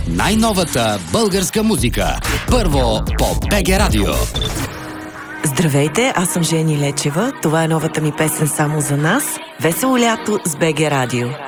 най-новата българска музика. Първо по БГ Радио. Здравейте, аз съм Жени Лечева. Това е новата ми песен само за нас. Весело лято с БГ Радио.